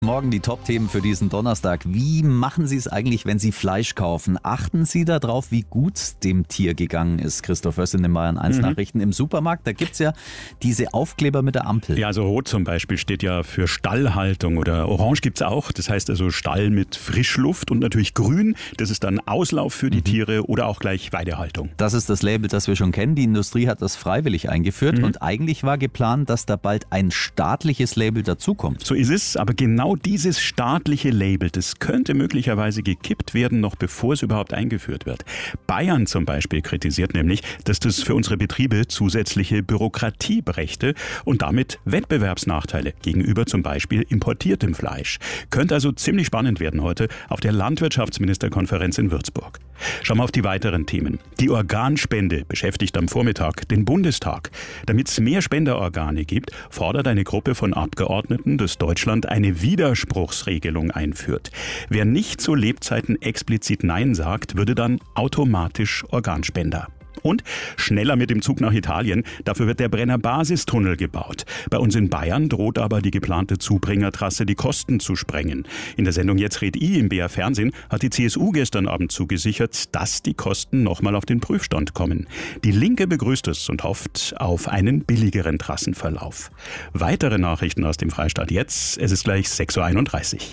Morgen, die Top-Themen für diesen Donnerstag. Wie machen Sie es eigentlich, wenn Sie Fleisch kaufen? Achten Sie darauf, wie gut es dem Tier gegangen ist? Christoph Höss in den Bayern 1 Nachrichten. Im Supermarkt, da gibt es ja diese Aufkleber mit der Ampel. Ja, also rot zum Beispiel steht ja für Stallhaltung oder orange gibt es auch. Das heißt also Stall mit Frischluft und natürlich grün. Das ist dann Auslauf für die Tiere oder auch gleich Weidehaltung. Das ist das Label, das wir schon kennen. Die Industrie hat das freiwillig eingeführt und eigentlich war geplant, dass da bald ein staatliches Label dazukommt. So ist es, aber genau dieses staatliche Label, das könnte möglicherweise gekippt werden, noch bevor es überhaupt eingeführt wird. Bayern zum Beispiel kritisiert nämlich, dass das für unsere Betriebe zusätzliche Bürokratie brächte und damit Wettbewerbsnachteile gegenüber zum Beispiel importiertem Fleisch. Könnte also ziemlich spannend werden heute auf der Landwirtschaftsministerkonferenz in Würzburg. Schauen wir auf die weiteren Themen. Die Organspende beschäftigt am Vormittag den Bundestag. Damit es mehr Spenderorgane gibt, fordert eine Gruppe von Abgeordneten, dass Deutschland eine Widerspruchsregelung einführt. Wer nicht zu Lebzeiten explizit Nein sagt, würde dann automatisch Organspender. Und schneller mit dem Zug nach Italien. Dafür wird der Brenner-Basistunnel gebaut. Bei uns in Bayern droht aber die geplante Zubringertrasse die Kosten zu sprengen. In der Sendung Jetzt red I im BR Fernsehen hat die CSU gestern Abend zugesichert, dass die Kosten nochmal auf den Prüfstand kommen. Die Linke begrüßt es und hofft auf einen billigeren Trassenverlauf. Weitere Nachrichten aus dem Freistaat jetzt. Es ist gleich 6.31 Uhr.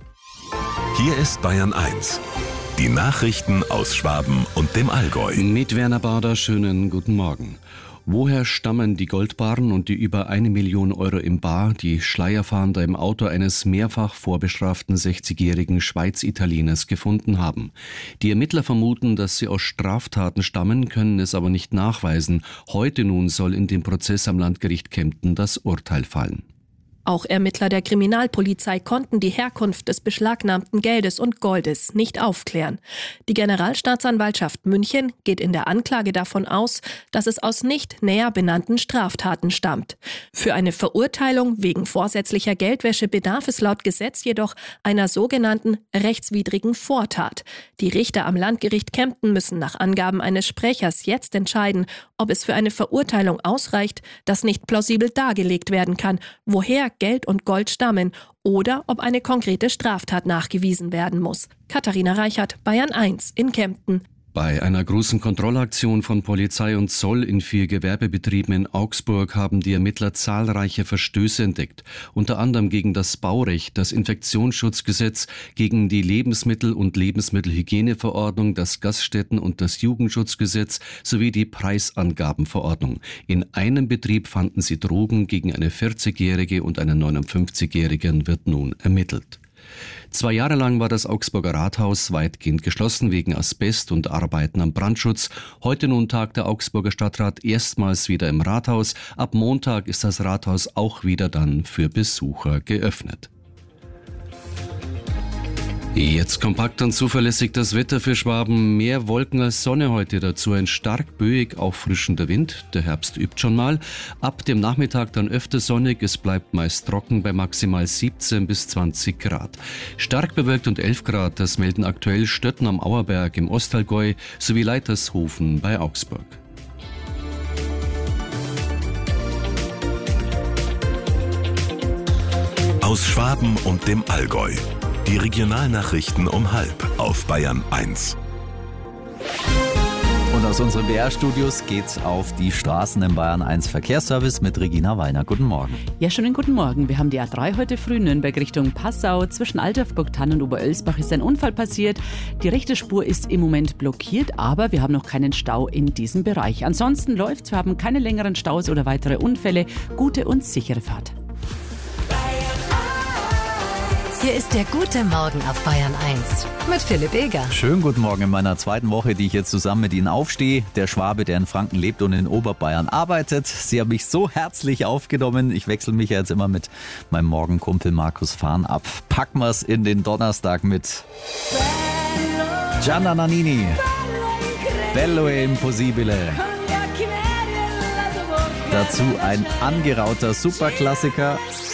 Hier ist Bayern 1. Die Nachrichten aus Schwaben und dem Allgäu. Mit Werner Bader, schönen guten Morgen. Woher stammen die Goldbarren und die über 1 Million Euro im Bar, die Schleierfahnder im Auto eines mehrfach vorbestraften 60-jährigen Schweiz-Italieners gefunden haben? Die Ermittler vermuten, dass sie aus Straftaten stammen, können es aber nicht nachweisen. Heute nun soll in dem Prozess am Landgericht Kempten das Urteil fallen. Auch Ermittler der Kriminalpolizei konnten die Herkunft des beschlagnahmten Geldes und Goldes nicht aufklären. Die Generalstaatsanwaltschaft München geht in der Anklage davon aus, dass es aus nicht näher benannten Straftaten stammt. Für eine Verurteilung wegen vorsätzlicher Geldwäsche bedarf es laut Gesetz jedoch einer sogenannten rechtswidrigen Vortat. Die Richter am Landgericht Kempten müssen nach Angaben eines Sprechers jetzt entscheiden, ob es für eine Verurteilung ausreicht, dass nicht plausibel dargelegt werden kann, woher Geld und Gold stammen oder ob eine konkrete Straftat nachgewiesen werden muss. Katharina Reichert, Bayern 1 in Kempten. Bei einer großen Kontrollaktion von Polizei und Zoll in 4 Gewerbebetrieben in Augsburg haben die Ermittler zahlreiche Verstöße entdeckt. Unter anderem gegen das Baurecht, das Infektionsschutzgesetz, gegen die Lebensmittel- und Lebensmittelhygieneverordnung, das Gaststätten- und das Jugendschutzgesetz sowie die Preisangabenverordnung. In einem Betrieb fanden sie Drogen, gegen eine 40-Jährige und einen 59-Jährigen wird nun ermittelt. 2 Jahre lang war das Augsburger Rathaus weitgehend geschlossen wegen Asbest und Arbeiten am Brandschutz. Heute nun tagt der Augsburger Stadtrat erstmals wieder im Rathaus. Ab Montag ist das Rathaus auch wieder dann für Besucher geöffnet. Jetzt kompakt und zuverlässig das Wetter für Schwaben. Mehr Wolken als Sonne heute, dazu ein stark böig auffrischender Wind. Der Herbst übt schon mal. Ab dem Nachmittag dann öfter sonnig. Es bleibt meist trocken bei maximal 17 bis 20 Grad. Stark bewölkt und 11 Grad, das melden aktuell Stötten am Auerberg im Ostallgäu sowie Leitershofen bei Augsburg. Aus Schwaben und dem Allgäu. Die Regionalnachrichten um 12:30 auf Bayern 1. Und aus unseren BR-Studios geht's auf die Straßen im Bayern 1 Verkehrsservice mit Regina Wallner. Guten Morgen. Ja, schönen guten Morgen. Wir haben die A3 heute früh Nürnberg Richtung Passau. Zwischen Altersburg-Tann und Oberölsbach ist ein Unfall passiert. Die rechte Spur ist im Moment blockiert, aber wir haben noch keinen Stau in diesem Bereich. Ansonsten läuft's. Wir haben keine längeren Staus oder weitere Unfälle. Gute und sichere Fahrt. Hier ist der gute Morgen auf Bayern 1 mit Philipp Eger. Schönen guten Morgen in meiner zweiten Woche, die ich jetzt zusammen mit Ihnen aufstehe. Der Schwabe, der in Franken lebt und in Oberbayern arbeitet. Sie haben mich so herzlich aufgenommen. Ich wechsle mich ja jetzt immer mit meinem Morgenkumpel Markus Fahn ab. Packen wir's in den Donnerstag mit Gianna Nannini. Bello e Impossibile. Dazu ein angerauter Superklassiker.